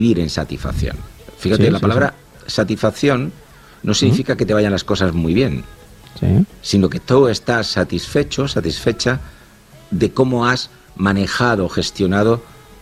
vivir en satisfacción. Fíjate, Sí, la sí, palabra satisfacción no significa que te vayan las cosas muy bien, sino que tú estás satisfecho, satisfecha de cómo has manejado, gestionado